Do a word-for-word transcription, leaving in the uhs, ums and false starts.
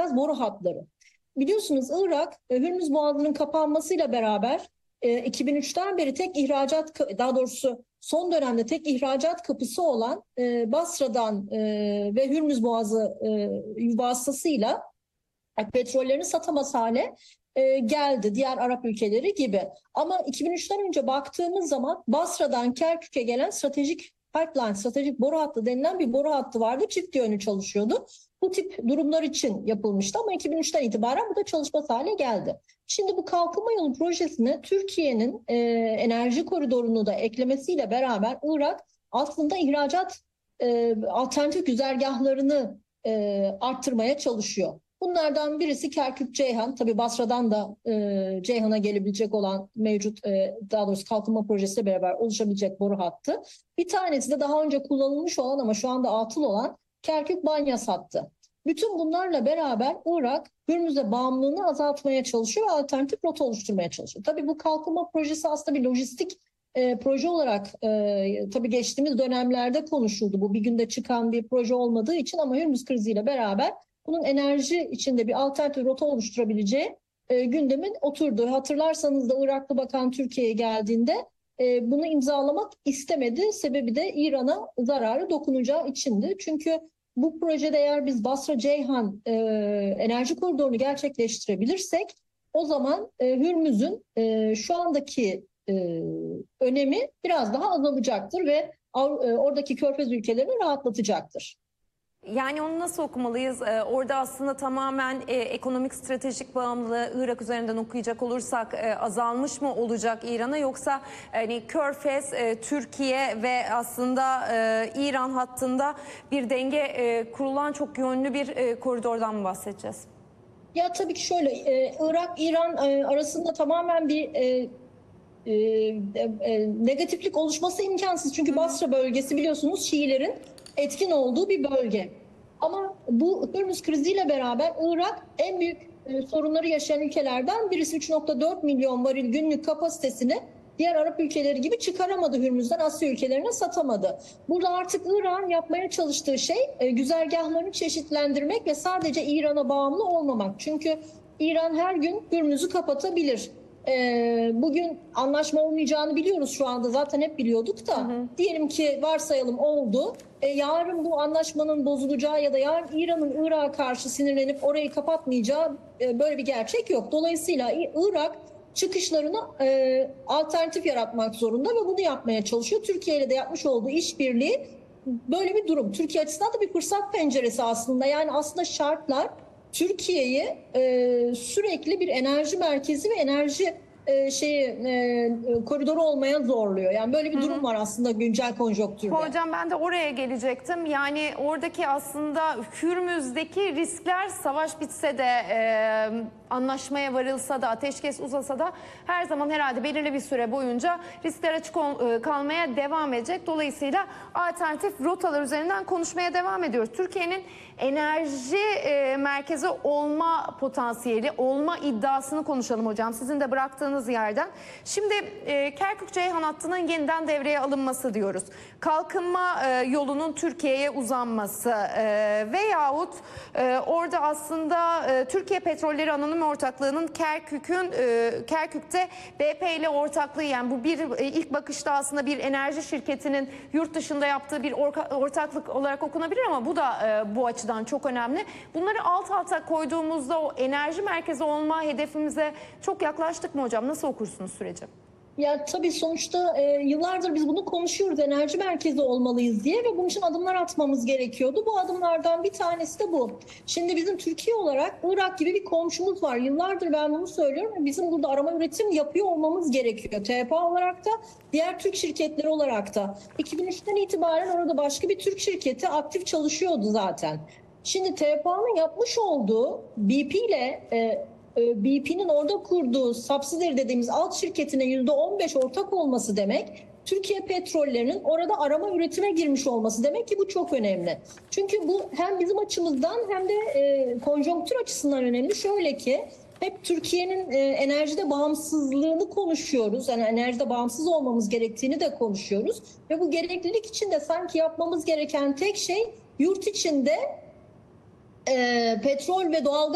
geçmez boru hatları. Biliyorsunuz Irak Hürmüz Boğazı'nın kapanmasıyla beraber iki bin üçten beri tek ihracat, daha doğrusu son dönemde tek ihracat kapısı olan Basra'dan ve Hürmüz Boğazı vasıtasıyla petrollerini satamaz hale geldi, diğer Arap ülkeleri gibi. Ama iki bin üçten önce baktığımız zaman Basra'dan Kerkük'e gelen stratejik pipeline, stratejik boru hattı denilen bir boru hattı vardı. Çift yönlü çalışıyordu. Bu tip durumlar için yapılmıştı ama iki bin üçten itibaren bu da çalışmaz hale geldi. Şimdi bu kalkınma yolu projesine Türkiye'nin e, enerji koridorunu da eklemesiyle beraber Irak aslında ihracat e, alternatif güzergahlarını e, arttırmaya çalışıyor. Bunlardan birisi Kerkük-Ceyhan. Tabii Basra'dan da e, Ceyhan'a gelebilecek olan mevcut, e, daha doğrusu kalkınma projesiyle beraber oluşabilecek boru hattı. Bir tanesi de daha önce kullanılmış olan ama şu anda atıl olan Kerkük-Banyas hattı. Bütün bunlarla beraber Irak Hürmüz'e bağımlılığını azaltmaya çalışıyor ve alternatif rota oluşturmaya çalışıyor. Tabii bu kalkınma projesi aslında bir lojistik e, proje olarak e, tabii geçtiğimiz dönemlerde konuşuldu. Bu bir günde çıkan bir proje olmadığı için ama Hürmüz kriziyle beraber bunun enerji içinde bir alternatif rota oluşturabileceği e, gündemin oturdu. Hatırlarsanız da Iraklı bakan Türkiye'ye geldiğinde e, bunu imzalamak istemedi. Sebebi de İran'a zararı dokunacağı içindi. Çünkü bu projede eğer biz Basra-Ceyhan e, enerji koridorunu gerçekleştirebilirsek o zaman e, Hürmüz'ün e, şu andaki e, önemi biraz daha azalacaktır ve e, oradaki körfez ülkelerini rahatlatacaktır. Yani onu nasıl okumalıyız? Ee, orada aslında tamamen e, ekonomik stratejik bağımlılığı Irak üzerinden okuyacak olursak e, azalmış mı olacak İran'a, yoksa hani Körfez, e, Türkiye ve aslında e, İran hattında bir denge e, kurulan çok yönlü bir e, koridordan mı bahsedeceğiz? Ya tabii ki şöyle, e, Irak-İran e, arasında tamamen bir e, e, e, negatiflik oluşması imkansız. Çünkü Basra bölgesi biliyorsunuz Şiilerin etkin olduğu bir bölge. Ama bu Hürmüz kriziyle beraber Irak en büyük e, sorunları yaşayan ülkelerden birisi. üç nokta dört milyon varil günlük kapasitesini diğer Arap ülkeleri gibi çıkaramadı Hürmüz'den, Asya ülkelerine satamadı. Burada artık İran yapmaya çalıştığı şey e, güzergahlarını çeşitlendirmek ve sadece İran'a bağımlı olmamak. Çünkü İran her gün Hürmüz'ü kapatabilir. E, bugün anlaşma olmayacağını biliyoruz şu anda, zaten hep biliyorduk da. Hı hı. Diyelim ki varsayalım oldu. E, yarın bu anlaşmanın bozulacağı ya da yarın İran'ın Irak'a karşı sinirlenip orayı kapatmayacağı e, böyle bir gerçek yok. Dolayısıyla Irak çıkışlarını e, alternatif yaratmak zorunda ve bunu yapmaya çalışıyor. Türkiye ile de yapmış olduğu işbirliği böyle bir durum. Türkiye açısından da bir fırsat penceresi aslında. Yani aslında şartlar Türkiye'yi e, sürekli bir enerji merkezi ve enerji e, şeyi e, koridoru olmaya zorluyor. Yani böyle bir durum var aslında güncel konjonktürde. Hocam ben de oraya gelecektim. Yani oradaki aslında Hürmüz'deki riskler, savaş bitse de e, anlaşmaya varılsa da, ateşkes uzasa da her zaman herhalde belirli bir süre boyunca riskler açık ol, kalmaya devam edecek. Dolayısıyla alternatif rotalar üzerinden konuşmaya devam ediyoruz. Türkiye'nin enerji e, merkezi olma potansiyeli, olma iddiasını konuşalım hocam. Sizin de bıraktığınız yerden. Şimdi e, Kerkük-Ceyhan hattının yeniden devreye alınması diyoruz. Kalkınma e, yolunun Türkiye'ye uzanması e, veyahut e, orada aslında e, Türkiye Petrolleri Anonim Ortaklığı'nın Kerkük'ün e, Kerkük'te B P ile ortaklığı, yani bu bir e, ilk bakışta aslında bir enerji şirketinin yurt dışında yaptığı bir orka, ortaklık olarak okunabilir ama bu da e, bu açıdan çok önemli. Bunları alt alta koyduğumuzda o enerji merkezi olma hedefimize çok yaklaştık mı hocam? Nasıl okursunuz süreci? Ya tabii sonuçta e, yıllardır biz bunu konuşuyoruz, enerji merkezi olmalıyız diye ve bunun için adımlar atmamız gerekiyordu. Bu adımlardan bir tanesi de bu. Şimdi bizim Türkiye olarak Irak gibi bir komşumuz var. Yıllardır ben bunu söylüyorum. Bizim burada arama üretim yapıyor olmamız gerekiyor. T P A olarak da, diğer Türk şirketleri olarak da. iki bin üçten itibaren orada başka bir Türk şirketi aktif çalışıyordu zaten. Şimdi T P A'nın yapmış olduğu B P ile e, B P'nin orada kurduğu subsidiary dediğimiz alt şirketine yüzde on beş ortak olması demek, Türkiye Petrollerinin orada arama üretime girmiş olması demek ki bu çok önemli. Çünkü bu hem bizim açımızdan hem de e, konjonktür açısından önemli. Şöyle ki hep Türkiye'nin e, enerjide bağımsızlığını konuşuyoruz. Yani enerjide bağımsız olmamız gerektiğini de konuşuyoruz. Ve bu gereklilik için de sanki yapmamız gereken tek şey yurt içinde e, petrol ve doğalgaz